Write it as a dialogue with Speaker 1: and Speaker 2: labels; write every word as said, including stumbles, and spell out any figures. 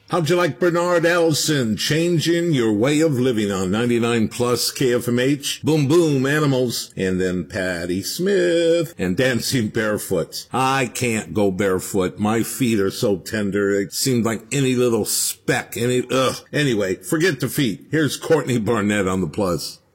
Speaker 1: How'd you like Bernard Allison, Changing Your Way of Living on ninety-nine plus K F M H? Boom Boom Animals. And then Patti Smith and Dancing Barefoot. I can't go barefoot. My feet are so tender. It seemed like any little speck, any, ugh. Anyway, forget the feet. Here's Courtney Barnett on the plus.